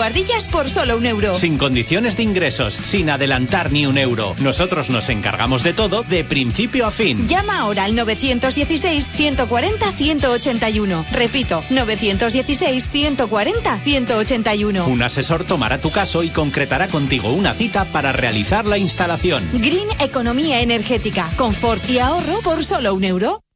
buhardillas por solo €1. Sin condiciones de ingresos, sin adelantar ni €1. Nosotros nos encargamos de todo, de principio a fin. Llama ahora al 916-140-181. Repito, 916-140-181. Un asesor tomará tu caso y concretará contigo una cita para realizar la instalación. Green Economía Energética. Confort y ahorro por solo €1.